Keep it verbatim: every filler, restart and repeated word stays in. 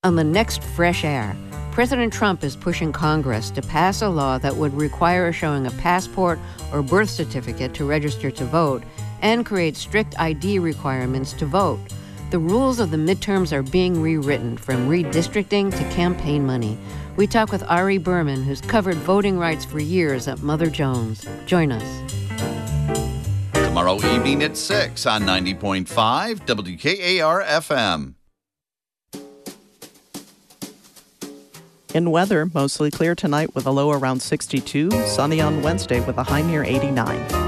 On the next Fresh Air, President Trump is pushing Congress to pass a law that would require showing a passport or birth certificate to register to vote and create strict I D requirements to vote. The rules of the midterms are being rewritten, from redistricting to campaign money. We talk with Ari Berman, who's covered voting rights for years at Mother Jones. Join us. Tomorrow evening at six on ninety point five W K A R F M. In weather, mostly clear tonight with a low around sixty-two, sunny on Wednesday with a high near eighty-nine.